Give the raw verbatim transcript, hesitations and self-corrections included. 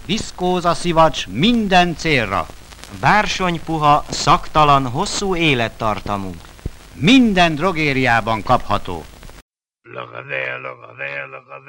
Viszkóza szivacs minden célra. Bársony puha, szaktalan, hosszú élettartamú. Minden drogériában kapható. Look at there, look at there, look at there.